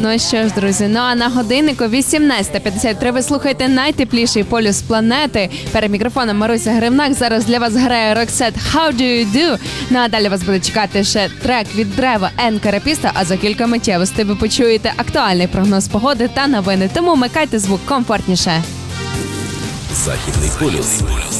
Ну що ж, друзі, ну а на годиннику 18:53 ви слухаєте найтепліший полюс планети. Перед мікрофоном Маруся Гривнак. Зараз для вас грає Roxette How Do You Do. Ну а далі вас буде чекати ще трек від Древа N-Карапіста, а за кілька миттєвостей ви почуєте актуальний прогноз погоди та новини. Тому вмикайте звук комфортніше. Західний полюс.